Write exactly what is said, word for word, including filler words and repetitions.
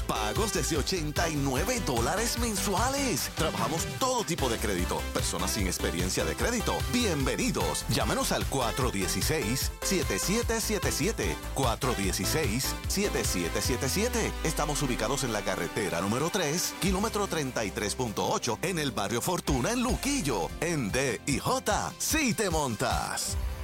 Pagos desde ochenta y nueve dólares mensuales. Trabajamos todo tipo de crédito. Personas sin experiencia de crédito. Bienvenidos. Llámenos al cuatro uno seis, siete siete siete siete. cuatro uno seis, siete siete siete siete. Estamos ubicados en la carretera número tres, kilómetro treinta y tres punto ocho, en el barrio Fortuna, en Luquillo. En D y J, sí te montas.